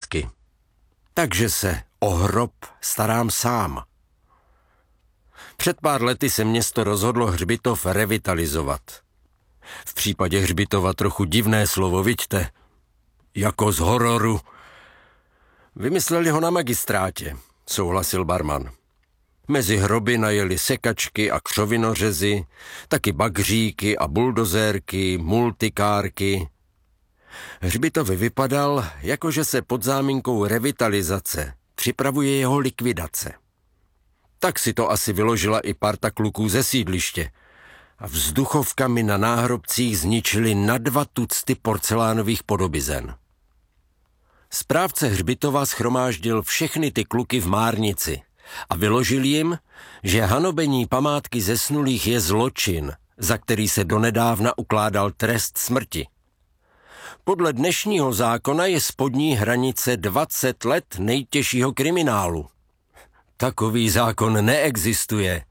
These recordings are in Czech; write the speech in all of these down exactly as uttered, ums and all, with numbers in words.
kousky. Takže se o hrob starám sám. Před pár lety se město rozhodlo hřbitov revitalizovat. V případě hřbitova trochu divné slovo, viďte, jako z hororu. Vymysleli ho na magistrátě, souhlasil barman. Mezi hroby najeli sekačky a křovinořezy, taky bagříky a buldozérky, multikárky. Hřbitov vypadal, jakože se pod záminkou revitalizace připravuje jeho likvidace. Tak si to asi vyložila i parta kluků ze sídliště a vzduchovkami na náhrobcích zničili na dva tucty porcelánových podobizen. Správce hřbitova shromáždil všechny ty kluky v Márnici a vyložil jim, že hanobení památky zesnulých je zločin, za který se donedávna ukládal trest smrti. Podle dnešního zákona je spodní hranice dvacet let nejtěžšího kriminálu. Takový zákon neexistuje.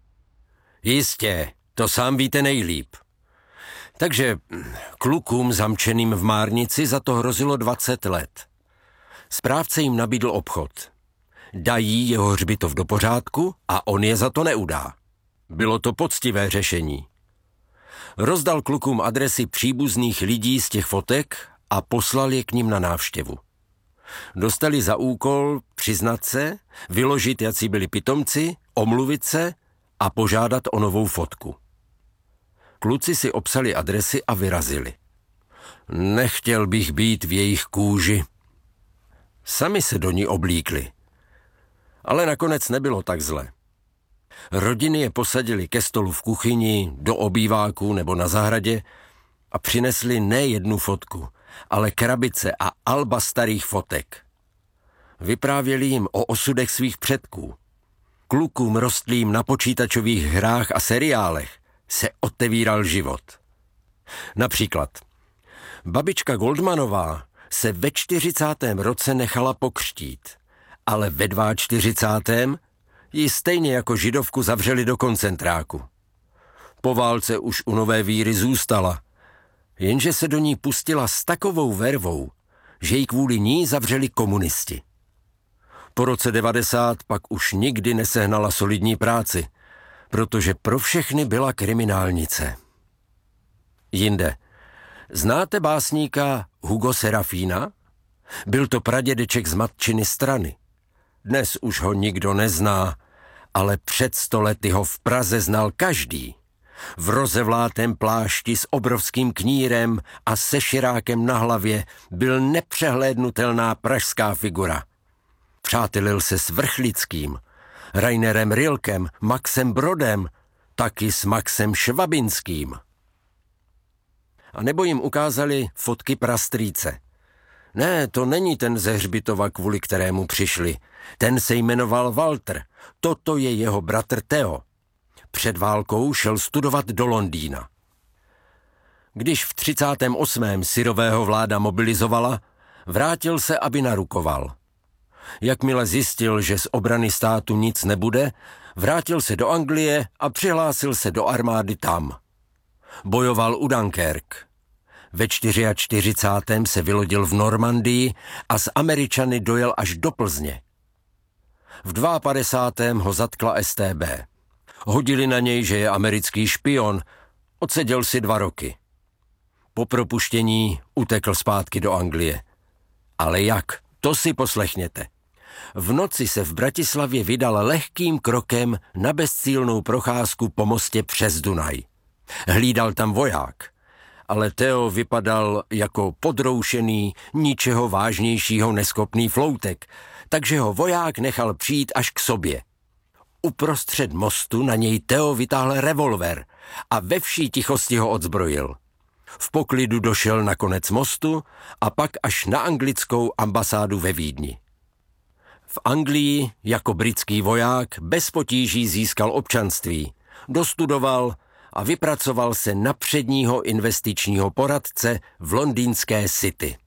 Jistě, to sám víte nejlíp. Takže klukům zamčeným v Márnici za to hrozilo dvacet let. Správce jim nabídl obchod. Dají jeho hřbitov do pořádku a on je za to neudá. Bylo to poctivé řešení. Rozdal klukům adresy příbuzných lidí z těch fotek a poslal je k nim na návštěvu. Dostali za úkol přiznat se, vyložit, jací byli pitomci, omluvit se a požádat o novou fotku. Kluci si obsali adresy a vyrazili. Nechtěl bych být v jejich kůži. Sami se do ní oblíkli. Ale nakonec nebylo tak zle. Rodiny je posadili ke stolu v kuchyni, do obýváku nebo na zahradě a přinesli ne jednu fotku, ale krabice a alba starých fotek. Vyprávěli jim o osudech svých předků. Klukům rostlým na počítačových hrách a seriálech se otevíral život. Například babička Goldmanová se ve čtyřicátém roce nechala pokřtít, ale ve čtyřicátém druhém ji stejně jako židovku zavřeli do koncentráku. Po válce už u nové víry zůstala, jenže se do ní pustila s takovou vervou, že ji kvůli ní zavřeli komunisti. Po roce devadesát pak už nikdy nesehnala solidní práci, protože pro všechny byla kriminálnice. Jinde. Znáte básníka Hugo Serafína? Byl to pradědeček z matčiny strany. Dnes už ho nikdo nezná, ale před sto lety ho v Praze znal každý. V rozevlátém plášti s obrovským knírem a se širákem na hlavě byl nepřehlédnutelná pražská figura. Přátelil se s Vrchlickým, Rainerem Rilkem, Maxem Brodem, taky s Maxem Švabinským. A nebo jim ukázali fotky prastrýce. Ne, to není ten ze hřbitova, kvůli kterému přišli. Ten se jmenoval Walter. Toto je jeho bratr Theo. Před válkou šel studovat do Londýna. Když v třicátém osmém syrového vláda mobilizovala, vrátil se, aby narukoval. Jakmile zjistil, že z obrany státu nic nebude, vrátil se do Anglie a přihlásil se do armády tam. Bojoval u Dunkerque. Ve čtyřicátém čtvrtém se vylodil v Normandii a s Američany dojel až do Plzně. V padesátém druhém ho zatkla S T B. Hodili na něj, že je americký špion. Odseděl si dva roky. Po propuštění utekl zpátky do Anglie. Ale jak? To si poslechněte. V noci se v Bratislavě vydal lehkým krokem na bezcílnou procházku po mostě přes Dunaj. Hlídal tam voják, ale Theo vypadal jako podroušený, ničeho vážnějšího neschopný floutek, takže ho voják nechal přijít až k sobě. Uprostřed mostu na něj Theo vytáhl revolver a ve vší tichosti ho odzbrojil. V poklidu došel na konec mostu a pak až na anglickou ambasádu ve Vídni. V Anglii jako britský voják bez potíží získal občanství, dostudoval a vypracoval se na předního investičního poradce v londýnské City.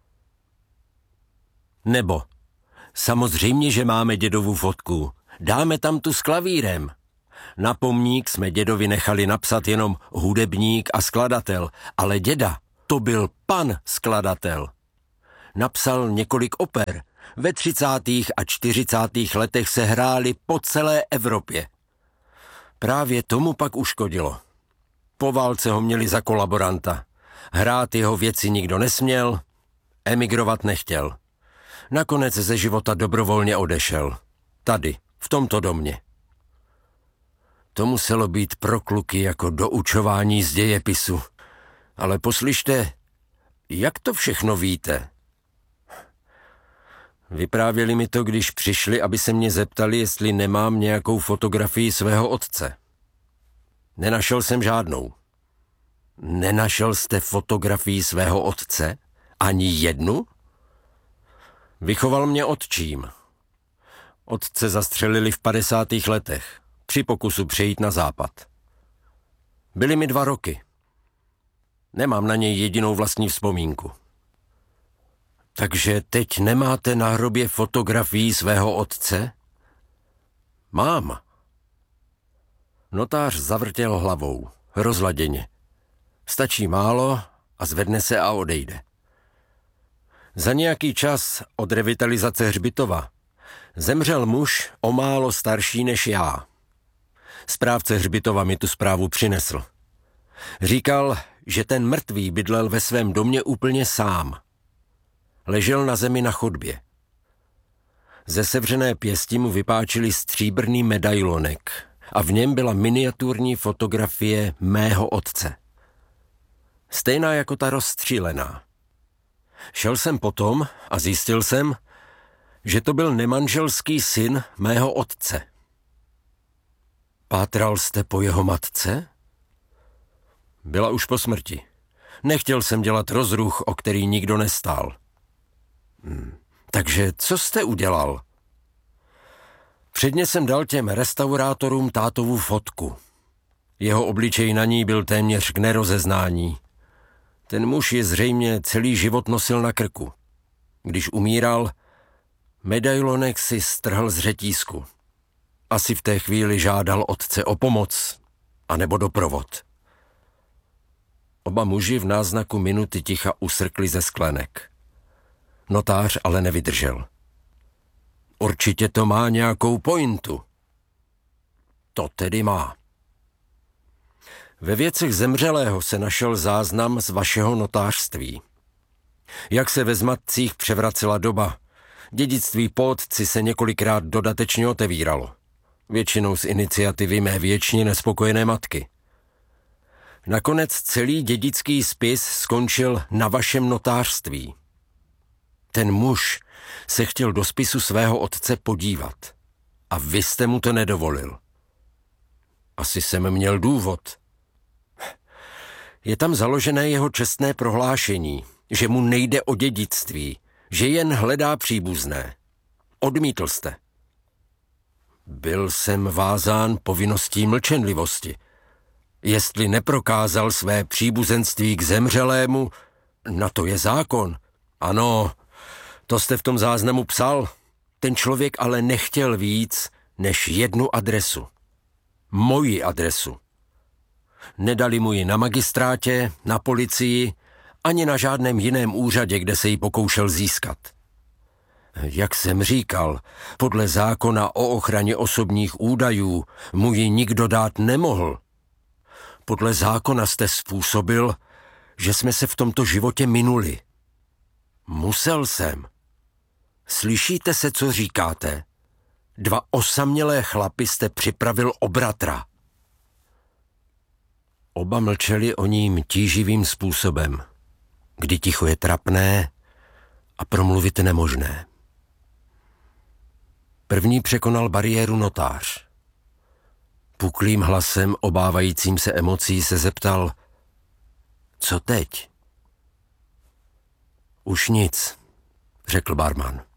Nebo, samozřejmě, že máme dědovu fotku, dáme tam tu s klavírem. Na pomník jsme dědovi nechali napsat jenom hudebník a skladatel, ale děda, to byl pan skladatel. Napsal několik oper. Ve třicátých a čtyřicátých letech se hrály po celé Evropě. Právě tomu pak uškodilo. Po válce ho měli za kolaboranta. Hrát jeho věci nikdo nesměl, emigrovat nechtěl. Nakonec ze života dobrovolně odešel. Tady, v tomto domě. To muselo být pro kluky jako doučování z dějepisu. Ale poslyšte, jak to všechno víte? Vyprávěli mi to, když přišli, aby se mě zeptali, jestli nemám nějakou fotografii svého otce. Nenašel jsem žádnou. Nenašel jste fotografii svého otce? Ani jednu? Vychoval mě otčím. Otce zastřelili v padesátých letech, při pokusu přejít na západ. Byly mi dva roky. Nemám na něj jedinou vlastní vzpomínku. Takže teď nemáte na hrobě fotografii svého otce? Mám. Notář zavrtěl hlavou, rozladěně. Stačí málo a zvedne se a odejde. Za nějaký čas od revitalizace hřbitova zemřel muž o málo starší než já. Správce hřbitova mi tu zprávu přinesl. Říkal, že ten mrtvý bydlel ve svém domě úplně sám. Ležel na zemi na chodbě. Ze sevřené pěsti mu vypáčili stříbrný medailonek a v něm byla miniaturní fotografie mého otce. Stejná jako ta rozstřílená. Šel jsem potom a zjistil jsem, že to byl nemanželský syn mého otce. Pátral jste po jeho matce? Byla už po smrti. Nechtěl jsem dělat rozruch, o který nikdo nestál. Hmm. Takže co jste udělal? Předně jsem dal těm restaurátorům tátovu fotku. Jeho obličej na ní byl téměř k nerozeznání. Ten muž je zřejmě celý život nosil na krku. Když umíral, medailonek si strhl z řetízku. Asi v té chvíli žádal otce o pomoc, anebo doprovod. Oba muži v náznaku minuty ticha usrkli ze sklenek. Notář ale nevydržel. Určitě to má nějakou pointu. To tedy má. Ve věcech zemřelého se našel záznam z vašeho notářství. Jak se ve zmatcích převracela doba, dědictví po otci se několikrát dodatečně otevíralo. Většinou z iniciativy mé věčně nespokojené matky. Nakonec celý dědický spis skončil na vašem notářství. Ten muž se chtěl do spisu svého otce podívat a vy jste mu to nedovolil. Asi jsem měl důvod. Je tam založené jeho čestné prohlášení, že mu nejde o dědictví, že jen hledá příbuzné. Odmítl jste. Byl jsem vázán povinností mlčenlivosti. Jestli neprokázal své příbuzenství k zemřelému, na to je zákon. Ano, to jste v tom záznamu psal. Ten člověk ale nechtěl víc než jednu adresu. Moji adresu. Nedali mu ji na magistrátě, na policii, ani na žádném jiném úřadě, kde se ji pokoušel získat. Jak jsem říkal, podle zákona o ochraně osobních údajů mu ji nikdo dát nemohl. Podle zákona jste způsobil, že jsme se v tomto životě minuli. Musel jsem. Slyšíte se, co říkáte? Dva osamělé chlapy jste připravil o bratra. Oba mlčeli o ním tíživým způsobem, kdy ticho je trapné a promluvit nemožné. První překonal bariéru notář. Puklým hlasem, obávajícím se emocí, se zeptal, co teď? Už nic, řekl barman.